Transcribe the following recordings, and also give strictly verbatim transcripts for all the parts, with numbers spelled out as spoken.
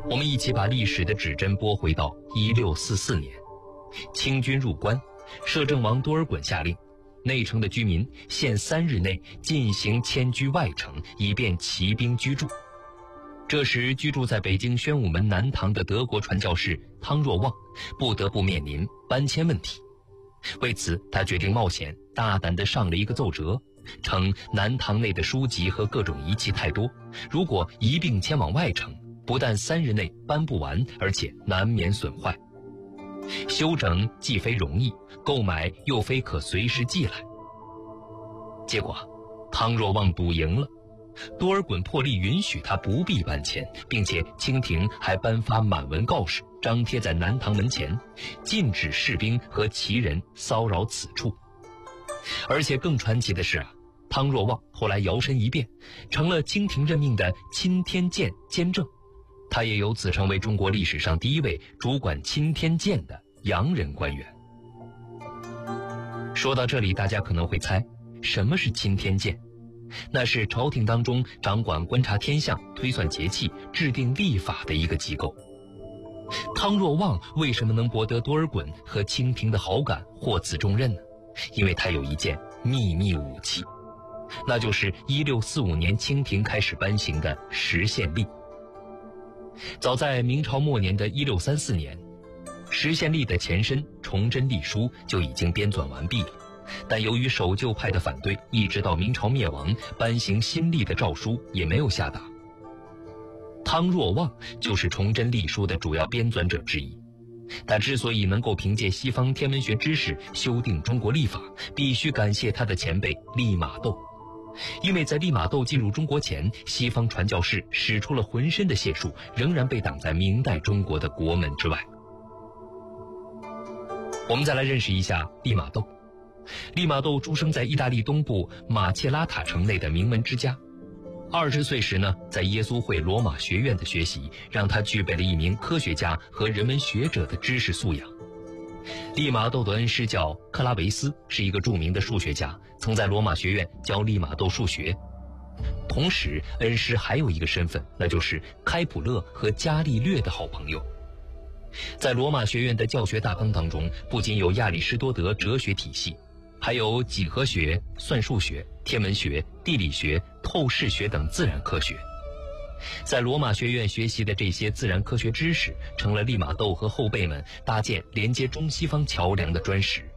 我们一起把历史的指针拨回到一六四四年，清军入关，摄政王多尔衮下令，内城的居民限三日内进行迁居外城，以便骑兵居住。这时，居住在北京宣武门南堂的德国传教士汤若望不得不面临搬迁问题。为此，他决定冒险，大胆地上了一个奏折，称南堂内的书籍和各种仪器太多，如果一并迁往外城，不但三日内搬不完，而且难免损坏。修整既非容易，购买又非可随时寄来。结果，汤若望赌赢了。多尔衮破例允许他不必搬迁，并且清廷还颁发满文告示，张贴在南堂门前，禁止士兵和旗人骚扰此处。而且更传奇的是啊，汤若望后来摇身一变，成了清廷任命的钦天监监正，他也由此成为中国历史上第一位主管钦天监的洋人官员。说到这里，大家可能会猜，什么是钦天监？那是朝廷当中掌管观察天象、推算节气、制定历法的一个机构。汤若望为什么能博得多尔衮和清廷的好感，获此重任呢？因为他有一件秘密武器，那就是一六四五年清廷开始颁行的实宪历。早在明朝末年的一六三四年，实宪历的前身崇祯历书就已经编纂完毕了。但由于守旧派的反对，一直到明朝灭亡，颁行新历的诏书也没有下达。汤若望就是崇祯历书的主要编纂者之一。他之所以能够凭借西方天文学知识修订中国历法，必须感谢他的前辈利玛窦。因为在利玛窦进入中国前，西方传教士使出了浑身的解数，仍然被挡在明代中国的国门之外。我们再来认识一下利玛窦。利玛窦出生在意大利东部马切拉塔城内的名门之家。二十岁时呢，在耶稣会罗马学院的学习，让他具备了一名科学家和人文学者的知识素养。利玛窦的恩师叫克拉维斯，是一个著名的数学家，曾在罗马学院教利玛窦数学。同时，恩师还有一个身份，那就是开普勒和伽利略的好朋友。在罗马学院的教学大纲当中，不仅有亚里士多德哲学体系，还有几何学、算术学、天文学、地理学、透视学等自然科学。在罗马学院学习的这些自然科学知识，成了利玛窦和后辈们搭建连接中西方桥梁的砖石。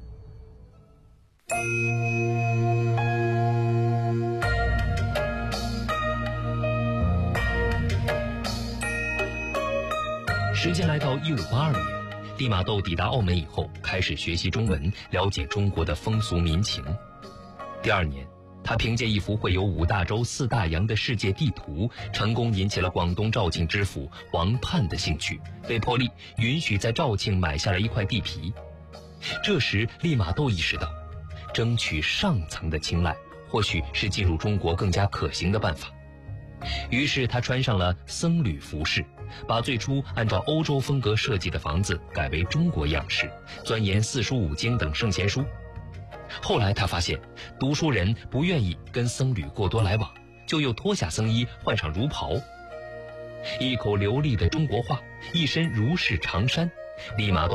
时间来到一五八二年，利玛窦抵达澳门以后，开始学习中文，了解中国的风俗民情。第二年，他凭借一幅绘有五大洲四大洋的世界地图，成功引起了广东肇庆知府王盼的兴趣，被破例允许在肇庆买下了一块地皮。这时，利玛窦意识到，争取上层的青睐，或许是进入中国更加可行的办法。于是他穿上了僧侣服饰，把最初按照欧洲风格设计的房子改为中国样式，钻研四书五经等圣贤书。后来他发现读书人不愿意跟僧侣过多来往，就又脱下僧衣，换上儒袍。一口流利的中国话，一身儒士长衫，利玛窦